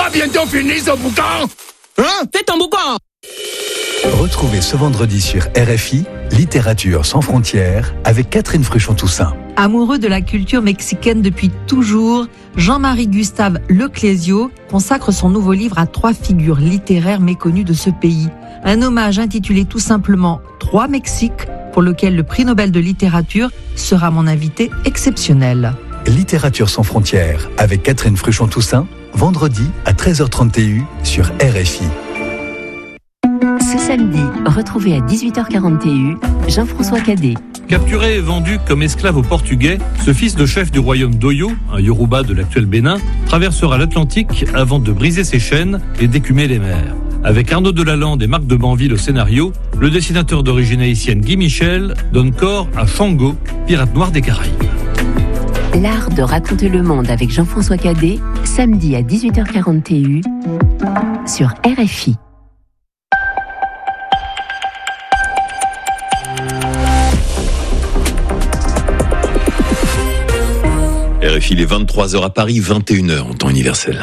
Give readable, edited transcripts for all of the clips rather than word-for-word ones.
va bientôt finir ce boucan. Hein? Fais ton boucan. Retrouvez ce vendredi sur RFI, Littérature sans frontières, avec Catherine Fruchon-Toussaint. Amoureux de la culture mexicaine depuis toujours, Jean-Marie Gustave Leclésio consacre son nouveau livre à 3 figures littéraires méconnues de ce pays. Un hommage intitulé tout simplement 3 Mexiques, pour lequel le prix Nobel de littérature sera mon invité exceptionnel. Littérature sans frontières, avec Catherine Fruchon-Toussaint, vendredi à 13h30 TU sur RFI. Ce samedi, retrouvez à 18h40 TU Jean-François Cadet. Capturé et vendu comme esclave aux Portugais, ce fils de chef du royaume d'Oyo, un Yoruba de l'actuel Bénin, traversera l'Atlantique avant de briser ses chaînes et d'écumer les mers. Avec Arnaud Delalande et Marc de Banville au scénario, le dessinateur d'origine haïtienne Guy Michel donne corps à Shango, pirate noir des Caraïbes. L'art de raconter le monde avec Jean-François Cadet, samedi à 18h40 TU sur RFI. RFI, il est 23h à Paris, 21h en temps universel.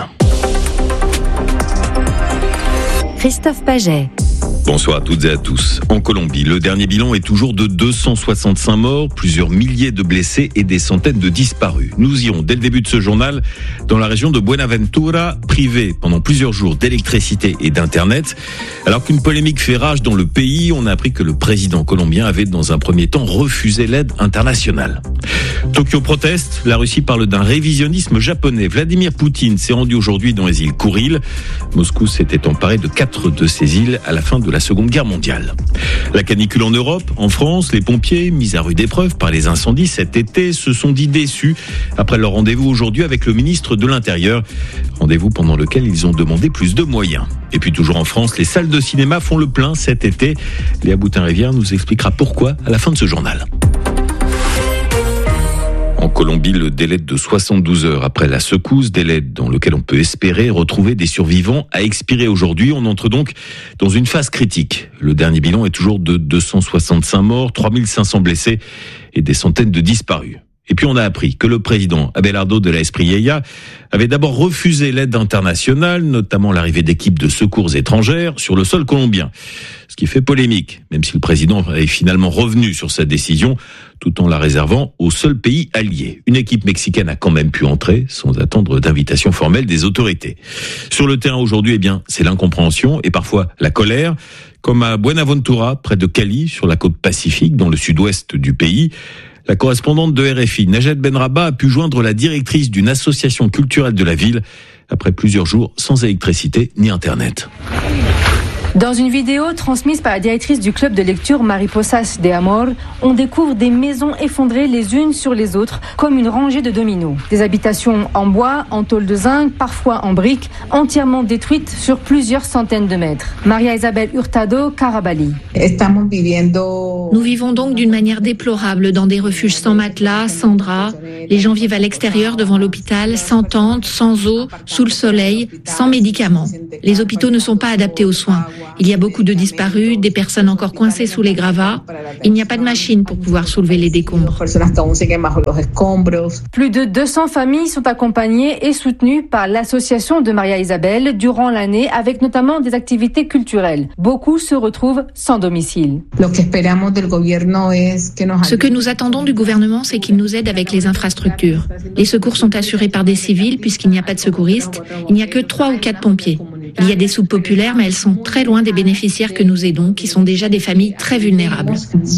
Christophe Paget. Bonsoir à toutes et à tous. En Colombie, le dernier bilan est toujours de 265 morts, plusieurs milliers de blessés et des centaines de disparus. Nous irons dès le début de ce journal dans la région de Buenaventura, privée pendant plusieurs jours d'électricité et d'internet. Alors qu'une polémique fait rage dans le pays, on a appris que le président colombien avait dans un premier temps refusé l'aide internationale. Tokyo proteste, la Russie parle d'un révisionnisme japonais. Vladimir Poutine s'est rendu aujourd'hui dans les îles Kouril. Moscou s'était emparé de 4 de ces îles à la fin de la Seconde Guerre mondiale. La canicule en Europe, en France, les pompiers, mis à rude épreuve par les incendies cet été, se sont dit déçus après leur rendez-vous aujourd'hui avec le ministre de l'Intérieur. Rendez-vous pendant lequel ils ont demandé plus de moyens. Et puis toujours en France, les salles de cinéma font le plein cet été. Léa Boutin-Rivière nous expliquera pourquoi à la fin de ce journal. En Colombie, le délai de 72 heures après la secousse, délai dans lequel on peut espérer retrouver des survivants, a expiré aujourd'hui. On entre donc dans une phase critique. Le dernier bilan est toujours de 265 morts, 3500 blessés et des centaines de disparus. Et puis on a appris que le président Abelardo de la Espriella avait d'abord refusé l'aide internationale, notamment l'arrivée d'équipes de secours étrangères sur le sol colombien. Ce qui fait polémique, même si le président est finalement revenu sur sa décision, tout en la réservant au seul pays allié. Une équipe mexicaine a quand même pu entrer, sans attendre d'invitation formelle des autorités. Sur le terrain aujourd'hui, eh bien, c'est l'incompréhension et parfois la colère, comme à Buenaventura, près de Cali, sur la côte pacifique, dans le sud-ouest du pays. La correspondante de RFI, Najat Benrabah, a pu joindre la directrice d'une association culturelle de la ville après plusieurs jours sans électricité ni Internet. Dans une vidéo transmise par la directrice du club de lecture Mariposas de Amor, on découvre des maisons effondrées les unes sur les autres, comme une rangée de dominos. Des habitations en bois, en tôle de zinc, parfois en briques, entièrement détruites sur plusieurs centaines de mètres. Maria Isabel Hurtado Caraballi. Nous vivons donc d'une manière déplorable dans des refuges sans matelas, sans draps. Les gens vivent à l'extérieur devant l'hôpital, sans tente, sans eau, sous le soleil, sans médicaments. Les hôpitaux ne sont pas adaptés aux soins. Il y a beaucoup de disparus, des personnes encore coincées sous les gravats. Il n'y a pas de machine pour pouvoir soulever les décombres. Plus de 200 familles sont accompagnées et soutenues par l'association de Maria Isabel durant l'année, avec notamment des activités culturelles. Beaucoup se retrouvent sans domicile. Ce que nous attendons du gouvernement, c'est qu'il nous aide avec les infrastructures. Les secours sont assurés par des civils puisqu'il n'y a pas de secouristes. Il n'y a que 3 ou 4 pompiers. Il y a des soupes populaires, mais elles sont très loin des bénéficiaires que nous aidons, qui sont déjà des familles très vulnérables.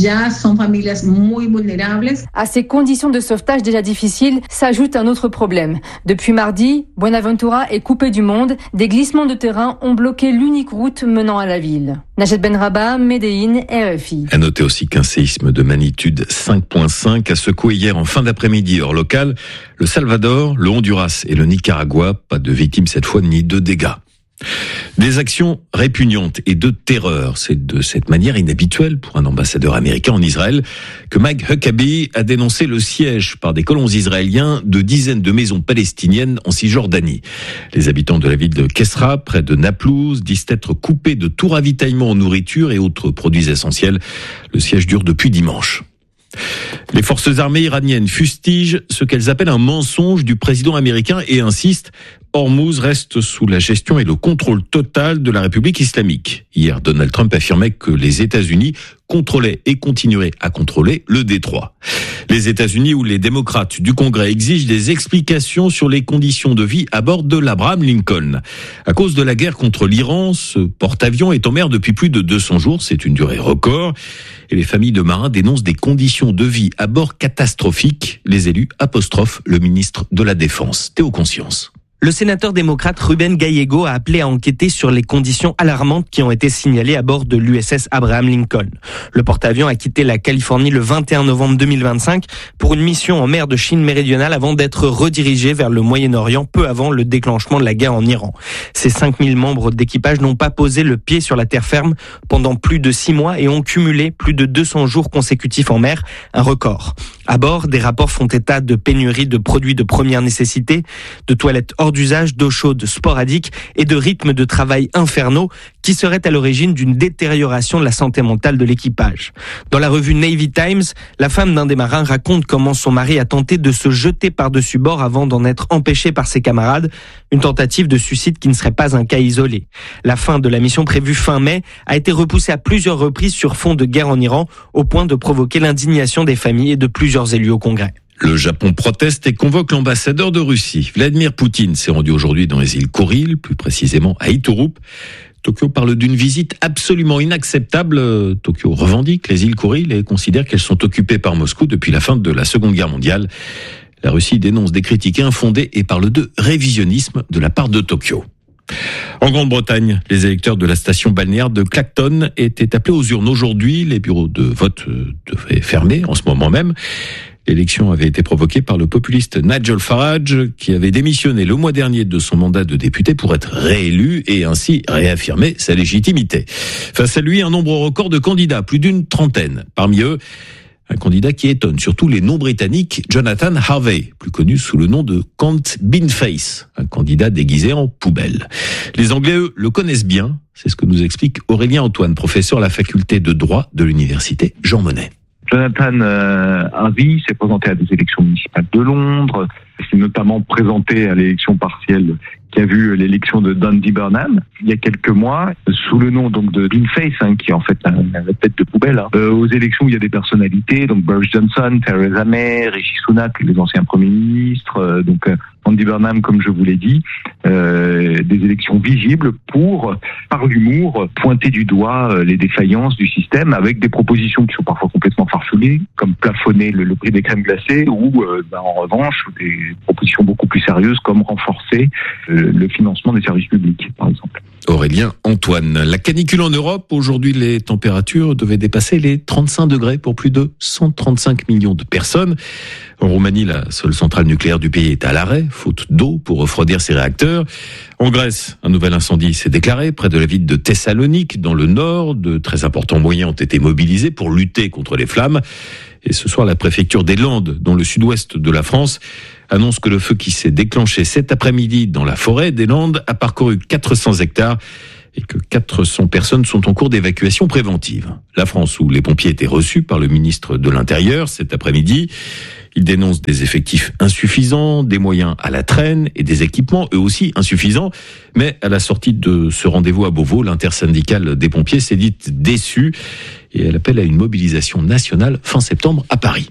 À ces conditions de sauvetage déjà difficiles, s'ajoute un autre problème. Depuis mardi, Buenaventura est coupée du monde. Des glissements de terrain ont bloqué l'unique route menant à la ville. Najat Benrabah, Medellín, RFI. À noter aussi qu'un séisme de magnitude 5.5 a secoué hier en fin d'après-midi heure locale le Salvador, le Honduras et le Nicaragua. Pas de victimes cette fois ni de dégâts. Des actions répugnantes et de terreur. C'est de cette manière inhabituelle pour un ambassadeur américain en Israël que Mike Huckabee a dénoncé le siège par des colons israéliens de dizaines de maisons palestiniennes en Cisjordanie. Les habitants de la ville de Kesra, près de Naplouse, disent être coupés de tout ravitaillement en nourriture et autres produits essentiels. Le siège dure depuis dimanche. Les forces armées iraniennes fustigent ce qu'elles appellent un mensonge du président américain et insistent Hormuz reste sous la gestion et le contrôle total de la République islamique. Hier, Donald Trump affirmait que les États-Unis contrôlaient et continueraient à contrôler le détroit. Les États-Unis où les démocrates du Congrès exigent des explications sur les conditions de vie à bord de l'Abraham Lincoln. À cause de la guerre contre l'Iran, ce porte-avions est en mer depuis plus de 200 jours. C'est une durée record. Et les familles de marins dénoncent des conditions de vie à bord catastrophiques. Les élus apostrophent le ministre de la Défense. Théo Conscience. Le sénateur démocrate Ruben Gallego a appelé à enquêter sur les conditions alarmantes qui ont été signalées à bord de l'USS Abraham Lincoln. Le porte-avions a quitté la Californie le 21 novembre 2025 pour une mission en mer de Chine méridionale avant d'être redirigé vers le Moyen-Orient peu avant le déclenchement de la guerre en Iran. Ces 5000 membres d'équipage n'ont pas posé le pied sur la terre ferme pendant plus de 6 mois et ont cumulé plus de 200 jours consécutifs en mer, un record. À bord, des rapports font état de pénurie de produits de première nécessité, de toilettes hors d'usage, d'eau chaude sporadique et de rythmes de travail infernaux qui seraient à l'origine d'une détérioration de la santé mentale de l'équipage. Dans la revue Navy Times, la femme d'un des marins raconte comment son mari a tenté de se jeter par-dessus bord avant d'en être empêché par ses camarades, une tentative de suicide qui ne serait pas un cas isolé. La fin de la mission prévue fin mai a été repoussée à plusieurs reprises sur fond de guerre en Iran, au point de provoquer l'indignation des familles et de plusieurs élus au Congrès. Le Japon proteste et convoque l'ambassadeur de Russie. Vladimir Poutine s'est rendu aujourd'hui dans les îles Kouril, plus précisément à Iturup. Tokyo parle d'une visite absolument inacceptable. Tokyo revendique les îles Kouril et considère qu'elles sont occupées par Moscou depuis la fin de la Seconde Guerre mondiale. La Russie dénonce des critiques infondées et parle de révisionnisme de la part de Tokyo. En Grande-Bretagne, les électeurs de la station balnéaire de Clacton étaient appelés aux urnes aujourd'hui. Les bureaux de vote devaient fermer en ce moment même. L'élection avait été provoquée par le populiste Nigel Farage, qui avait démissionné le mois dernier de son mandat de député pour être réélu et ainsi réaffirmer sa légitimité. Face à lui, un nombre record de candidats, plus d'une trentaine. Parmi eux, un candidat qui étonne surtout les non-britanniques, Jonathan Harvey, plus connu sous le nom de Count Beanface, un candidat déguisé en poubelle. Les Anglais, eux, le connaissent bien. C'est ce que nous explique Aurélien Antoine, professeur à la faculté de droit de l'université Jean Monnet. Jonathan Harvey s'est présenté à des élections municipales de Londres, s'est notamment présenté à l'élection partielle qui a vu l'élection de Andy Burnham il y a quelques mois, sous le nom donc de Beanface, qui est en fait la tête de poubelle. Aux élections, il y a des personnalités, donc Boris Johnson, Theresa May, Rishi Sunak, les anciens premiers ministres, donc Andy Burnham, comme je vous l'ai dit, des élections visibles pour, par l'humour, pointer du doigt les défaillances du système avec des propositions qui sont parfois complètement farfelues, comme plafonner le prix des crèmes glacées ou, en revanche, des propositions beaucoup plus sérieuses comme renforcer le financement des services publics, par exemple. Aurélien Antoine. La canicule en Europe, aujourd'hui les températures devaient dépasser les 35 degrés pour plus de 135 millions de personnes. En Roumanie, la seule centrale nucléaire du pays est à l'arrêt, faute d'eau pour refroidir ses réacteurs. En Grèce, un nouvel incendie s'est déclaré près de la ville de Thessalonique, dans le nord. De très importants moyens ont été mobilisés pour lutter contre les flammes. Et ce soir, la préfecture des Landes, dans le sud-ouest de la France, annonce que le feu qui s'est déclenché cet après-midi dans la forêt des Landes a parcouru 400 hectares et que 400 personnes sont en cours d'évacuation préventive. La France, où les pompiers étaient reçus par le ministre de l'Intérieur cet après-midi, il dénonce des effectifs insuffisants, des moyens à la traîne et des équipements eux aussi insuffisants. Mais à la sortie de ce rendez-vous à Beauvau, l'intersyndicale des pompiers s'est dite déçue et elle appelle à une mobilisation nationale fin septembre à Paris.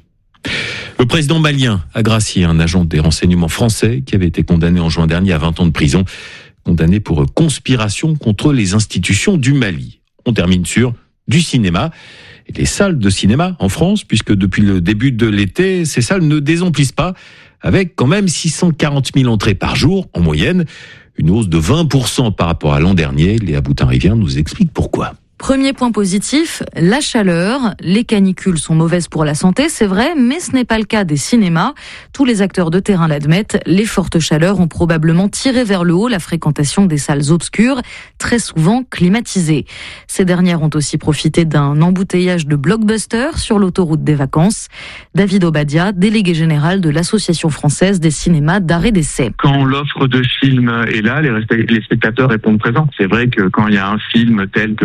Le président malien a gracié un agent des renseignements français qui avait été condamné en juin dernier à 20 ans de prison, condamné pour conspiration contre les institutions du Mali. On termine sur du cinéma. Et les salles de cinéma en France, puisque depuis le début de l'été, ces salles ne désemplissent pas, avec quand même 640 000 entrées par jour en moyenne, une hausse de 20% par rapport à l'an dernier. Léa Boutin-Rivière nous explique pourquoi. Premier point positif, la chaleur. Les canicules sont mauvaises pour la santé, c'est vrai, mais ce n'est pas le cas des cinémas. Tous les acteurs de terrain l'admettent. Les fortes chaleurs ont probablement tiré vers le haut la fréquentation des salles obscures, très souvent climatisées. Ces dernières ont aussi profité d'un embouteillage de blockbusters sur l'autoroute des vacances. David Obadia, délégué général de l'Association française des cinémas d'art et d'essai. Quand l'offre de film est là, les spectateurs répondent présents. C'est vrai que quand il y a un film tel que Spider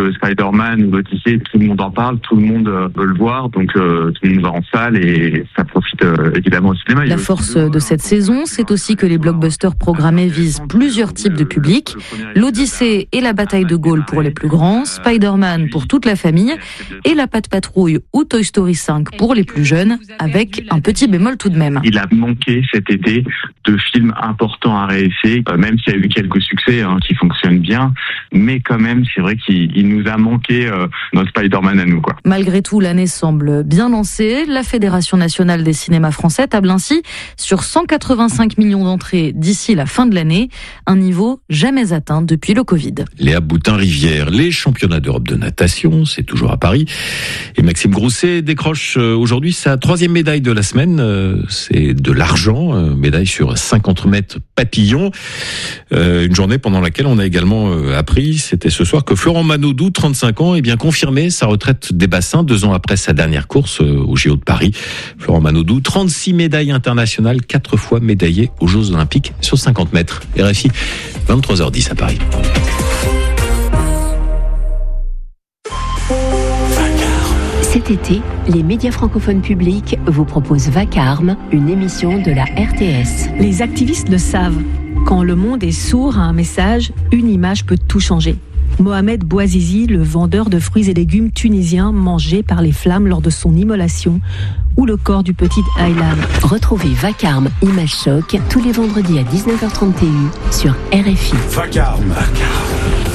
Spider-Man ou l'Odyssée, tout le monde en parle, tout le monde veut le voir, donc tout le monde va en salle et ça profite évidemment au cinéma. La force de cette saison, c'est aussi que les blockbusters programmés visent plusieurs types de publics. L'Odyssée et la bataille de Gaulle pour les plus grands, Spider-Man pour toute la famille et la Patte Patrouille ou Toy Story 5 pour les plus jeunes, avec un petit bémol tout de même. Il a manqué cet été de films importants à réessayer, même s'il y a eu quelques succès qui fonctionnent bien, mais quand même c'est vrai qu'il nous a manqué notre Spider-Man à nous, quoi. Malgré tout, l'année semble bien lancée. La Fédération nationale des cinémas français table ainsi sur 185 millions d'entrées d'ici la fin de l'année, un niveau jamais atteint depuis le Covid. Léa Boutin-Rivière, les championnats d'Europe de natation, c'est toujours à Paris. Et Maxime Grousset décroche aujourd'hui sa 3e médaille de la semaine. C'est de l'argent, médaille sur 50 mètres papillon. Une journée pendant laquelle on a également appris, c'était ce soir, que Florent Manodou, 35 ans, est bien confirmé sa retraite des bassins 2 ans après sa dernière course au JO de Paris. Florent Manodou, 36 médailles internationales, 4 fois médaillé aux Jeux Olympiques sur 50 mètres. RFI, 23h10 à Paris. Cet été, les médias francophones publics vous proposent Vacarme, une émission de la RTS. Les activistes le savent. Quand le monde est sourd à un message, une image peut tout changer. Mohamed Bouazizi, le vendeur de fruits et légumes tunisien mangé par les flammes lors de son immolation, ou le corps du petit Aylan. Retrouvez Vacarme, Image Choc, tous les vendredis à 19h30 TU sur RFI. Vacarme.